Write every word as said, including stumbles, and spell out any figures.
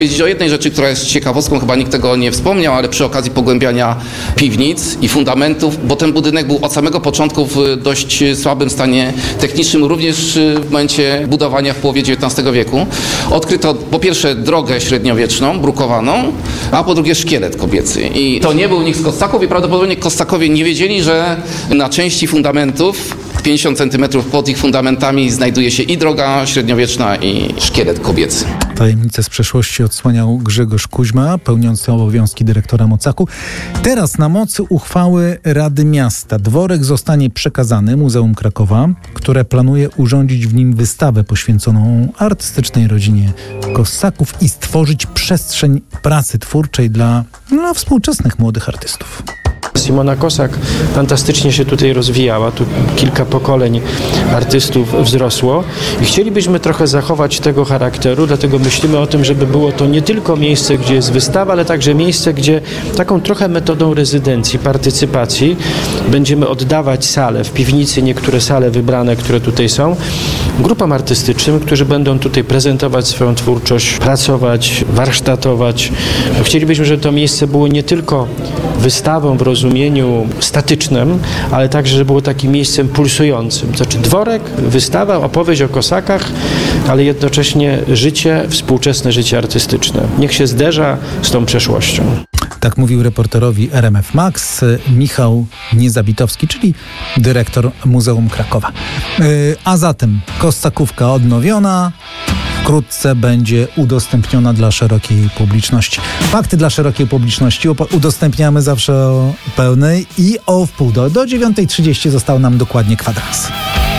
Powiedzieć o jednej rzeczy, która jest ciekawostką, chyba nikt tego nie wspomniał, ale przy okazji pogłębiania piwnic i fundamentów, bo ten budynek był od samego początku w dość słabym stanie technicznym, również w momencie budowania w połowie dziewiętnastego wieku. Odkryto po pierwsze drogę średniowieczną, brukowaną, a po drugie szkielet kobiecy. I to nie był nikt z Kossaków i prawdopodobnie Kossakowie nie wiedzieli, że na części fundamentów pięćdziesiąt centymetrów pod ich fundamentami znajduje się i droga średniowieczna, i szkielet kobiecy. Tajemnicę z przeszłości odsłaniał Grzegorz Kuźma, pełniący obowiązki dyrektora Mocaku. Teraz na mocy uchwały Rady Miasta dworek zostanie przekazany Muzeum Krakowa, które planuje urządzić w nim wystawę poświęconą artystycznej rodzinie Kossaków i stworzyć przestrzeń pracy twórczej dla no, współczesnych młodych artystów. Simona Kossak fantastycznie się tutaj rozwijała, tu kilka pokoleń artystów wzrosło i chcielibyśmy trochę zachować tego charakteru, dlatego myślimy o tym, żeby było to nie tylko miejsce, gdzie jest wystawa, ale także miejsce, gdzie taką trochę metodą rezydencji, partycypacji będziemy oddawać salę, w piwnicy niektóre sale wybrane, które tutaj są, grupom artystycznym, którzy będą tutaj prezentować swoją twórczość, pracować, warsztatować. Chcielibyśmy, żeby to miejsce było nie tylko wystawą w rozumieniu statycznym, ale także, żeby było takim miejscem pulsującym. Znaczy dworek, wystawa, opowieść o Kossakach, ale jednocześnie życie, współczesne życie artystyczne. Niech się zderza z tą przeszłością. Tak mówił reporterowi R M F Max Michał Niezabitowski, czyli dyrektor Muzeum Krakowa. Yy, a zatem Kossakówka odnowiona, wkrótce będzie udostępniona dla szerokiej publiczności. Fakty dla szerokiej publiczności udostępniamy zawsze o pełnej i o wpół do, do dziewiątej trzydzieści został nam dokładnie kwadrans.